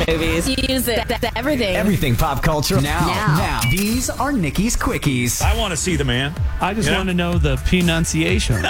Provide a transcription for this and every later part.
movies. Use it. Everything. Everything pop culture. Now. These are Nikki's Quickies. I want to see the man. I just want to know the pronunciation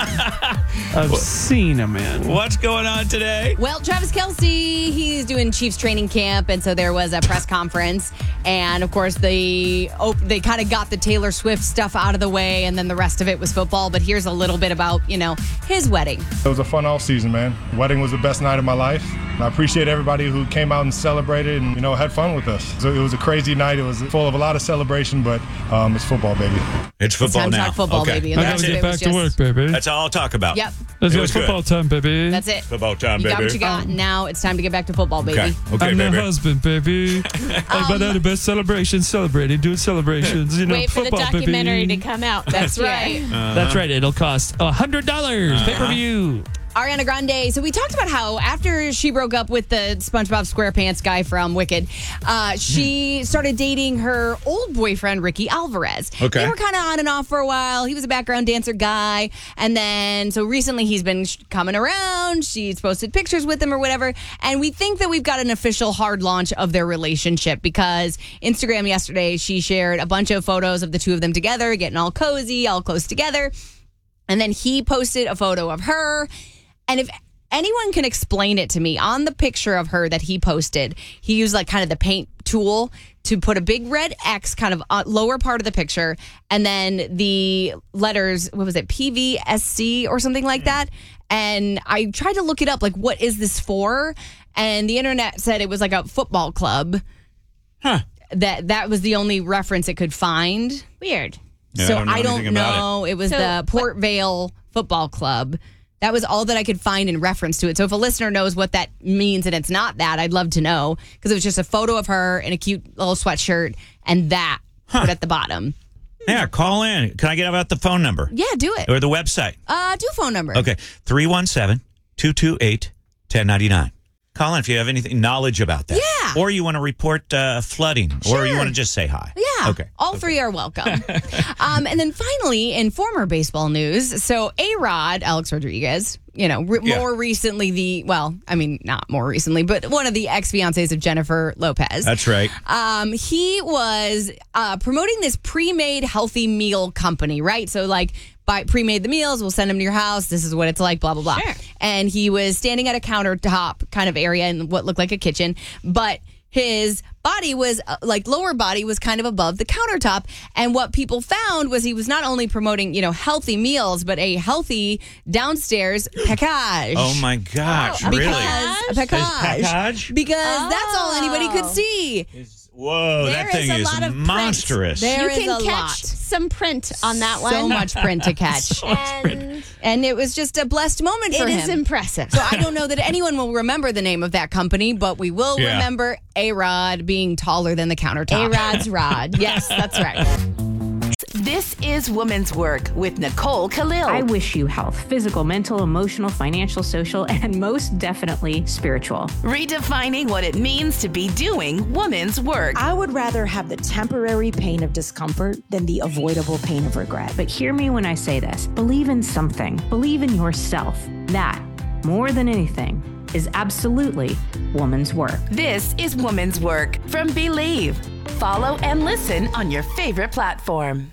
of seeing a man. What's going on today? Well, Travis Kelce, he's doing Chiefs training camp, and so there was a press conference. And, of course, they kind of got the Taylor Swift stuff out of the way, and then the rest of it was football. But here's a little bit about, his wedding. It was a fun off season, man. Wedding was the best night of my life. And I appreciate everybody who came out and celebrated and, had fun with us. So it was a crazy night. It was full of a lot of celebration, but it's football, baby. It's football time to now. talk football, baby. And I gotta get back to work, baby. That's all I'll talk about. Yep. Let's It go was good. football time, baby. That's it. Football time, You baby. got what you got. Now it's time to get back to football, baby. Okay, I'm baby. the husband, baby. Like the best celebration, celebrating, doing celebrations. Wait for the football, documentary baby. to come out. That's right. That's right. It'll cost $100 pay-per-view. Ariana Grande. So we talked about how after she broke up with the SpongeBob SquarePants guy from Wicked, she started dating her old boyfriend, Ricky Alvarez. Okay. They were kind of on and off for a while. He was a background dancer guy. And then, so recently he's been coming around. She's posted pictures with him or whatever. And we think that we've got an official hard launch of their relationship because Instagram yesterday, she shared a bunch of photos of the two of them together, getting all cozy, all close together. And then he posted a photo of her. And if anyone can explain it to me, on the picture of her that he posted, he used like kind of the paint tool to put a big red X kind of lower part of the picture. And then the letters, what was it, PVSC or something like that. And I tried to look it up, like, what is this for? And the internet said it was like a football club. Huh. That was the only reference it could find. Weird. Yeah, So I don't know anything about It was the Port Vale Football Club. That was all that I could find in reference to it. So if a listener knows what that means and it's not that, I'd love to know. Because it was just a photo of her in a cute little sweatshirt and that put at the bottom. Yeah, call in. Can I get out the phone number? Yeah, do it. Or the website? Do phone number. Okay, 317-228-1099. Call in if you have anything knowledge about that. Yeah. Or you want to report flooding. Or you want to just say hi. Yeah. Okay. All three are welcome. And then finally, in former baseball news, so A-Rod, Alex Rodriguez, more recently not more recently, but one of the ex-fiancés of Jennifer Lopez. That's right. He was promoting this pre-made healthy meal company, right? So pre-made the meals, we'll send them to your house. This is what it's like, blah, blah, blah. Sure. And he was standing at a countertop kind of area in what looked like a kitchen, but his body was lower body was kind of above the countertop. And what people found was he was not only promoting, healthy meals, but a healthy downstairs package. Oh, my gosh. Because, Really? package? Because that's all anybody could see. Whoa, There that thing is a is lot of print. monstrous. There You is can a catch lot. some print on that one. So much print to catch. And it was just a blessed moment for It him. is impressive. So I don't know that anyone will remember the name of that company, but we will Yeah. remember A-Rod being taller than the countertop. A-Rod's Rod. Yes, that's right. This is Women's Work with Nicole Khalil. I wish you health, physical, mental, emotional, financial, social, and most definitely spiritual. Redefining what it means to be doing women's work. I would rather have the temporary pain of discomfort than the avoidable pain of regret. But hear me when I say this. Believe in something. Believe in yourself. That, more than anything, is absolutely woman's work. This is Women's Work from Believe. Follow and listen on your favorite platform.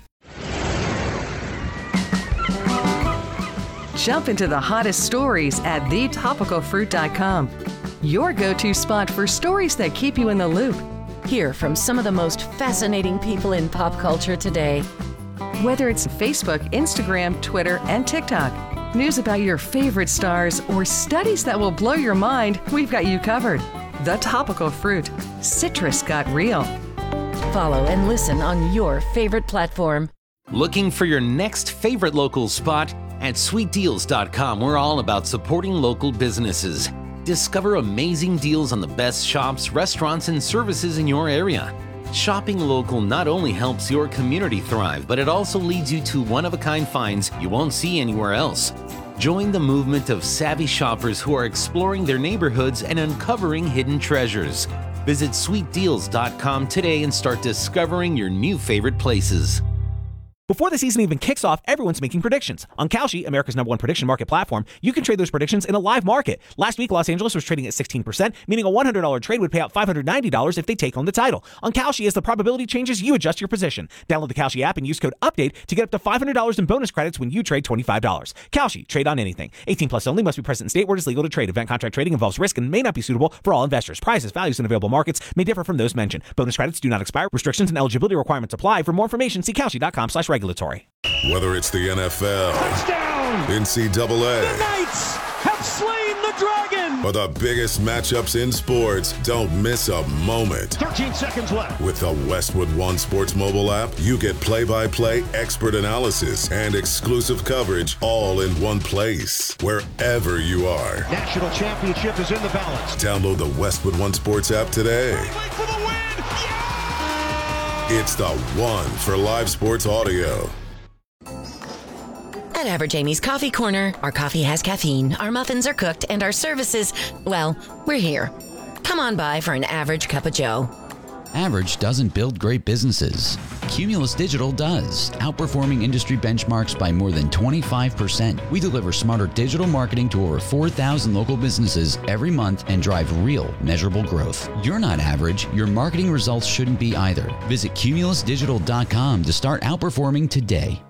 Jump into the hottest stories at thetopicalfruit.com. Your go-to spot for stories that keep you in the loop. Hear from some of the most fascinating people in pop culture today. Whether it's Facebook, Instagram, Twitter, and TikTok, news about your favorite stars, or studies that will blow your mind, we've got you covered. The Topical Fruit. Citrus got real. Follow and listen on your favorite platform. Looking for your next favorite local spot? At sweetdeals.com, we're all about supporting local businesses. Discover amazing deals on the best shops, restaurants, and services in your area. Shopping local not only helps your community thrive, but it also leads you to one-of-a-kind finds you won't see anywhere else. Join the movement of savvy shoppers who are exploring their neighborhoods and uncovering hidden treasures. Visit sweetdeals.com today and start discovering your new favorite places. Before the season even kicks off, everyone's making predictions. On Kalshi, America's #1 prediction market platform, you can trade those predictions in a live market. Last week, Los Angeles was trading at 16%, meaning a $100 trade would pay out $590 if they take home the title. On Kalshi, as the probability changes, you adjust your position. Download the Kalshi app and use code UPDATE to get up to $500 in bonus credits when you trade $25. Kalshi, trade on anything. 18 plus only, must be present in state where it is legal to trade. Event contract trading involves risk and may not be suitable for all investors. Prices, values, and available markets may differ from those mentioned. Bonus credits do not expire. Restrictions and eligibility requirements apply. For more information, see Kalshi.com/regulatory. Whether it's the NFL, touchdown, NCAA, the Knights have slain the dragon, or the biggest matchups in sports, don't miss a moment. 13 seconds left. With the Westwood One Sports mobile app, you get play-by-play expert analysis and exclusive coverage all in one place, wherever you are. National championship is in the balance. Download the Westwood One Sports app today. For the win! Yeah! It's the one for live sports audio. At Average Amy's Coffee Corner, our coffee has caffeine, our muffins are cooked, and our services, well, we're here. Come on by for an average cup of joe. Average doesn't build great businesses. Cumulus Digital does, outperforming industry benchmarks by more than 25%. We deliver smarter digital marketing to over 4,000 local businesses every month and drive real, measurable growth. You're not average. Your marketing results shouldn't be either. Visit cumulusdigital.com to start outperforming today.